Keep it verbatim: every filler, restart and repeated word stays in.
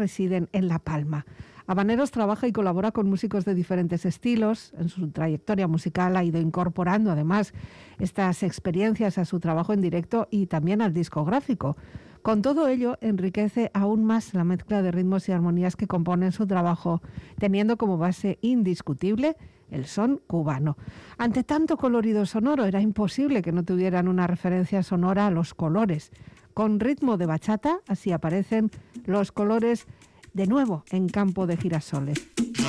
residen en La Palma. Habaneros trabaja y colabora con músicos de diferentes estilos. En su trayectoria musical ha ido incorporando además estas experiencias a su trabajo en directo y también al discográfico. Con todo ello, enriquece aún más la mezcla de ritmos y armonías que componen su trabajo, teniendo como base indiscutible el son cubano. Ante tanto colorido sonoro, era imposible que no tuvieran una referencia sonora a los colores. Con ritmo de bachata, así aparecen Los Colores de nuevo en Campo de Girasoles.